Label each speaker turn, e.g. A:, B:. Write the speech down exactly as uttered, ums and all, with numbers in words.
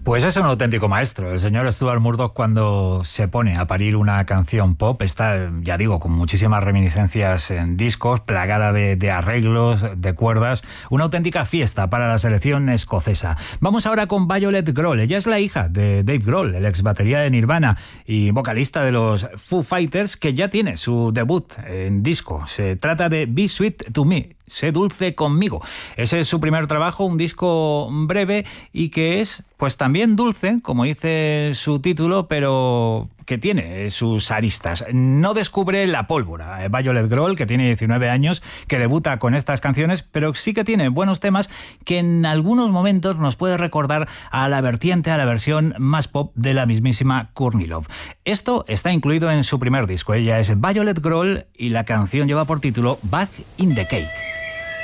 A: Pues es un auténtico maestro. El señor Stuart Murdoch, cuando se pone a parir una canción pop, está, ya digo, con muchísimas reminiscencias en discos, plagada de, de arreglos, de cuerdas. Una auténtica fiesta para la selección escocesa. Vamos ahora con Violet Grohl. Ella es la hija de Dave Grohl, el ex batería de Nirvana y vocalista de los Foo Fighters, que ya tiene su debut en disco. Se trata de Be Sweet to Me. Sé dulce conmigo. Ese es su primer trabajo, un disco breve y que es, pues también dulce, como dice su título, pero que tiene sus aristas. No descubre la pólvora. Violet Grohl, que tiene diecinueve años, que debuta con estas canciones, pero sí que tiene buenos temas que en algunos momentos nos puede recordar a la vertiente, a la versión más pop de la mismísima Courtney Love. Esto está incluido en su primer disco. Ella es Violet Grohl y la canción lleva por título Back in the Cake.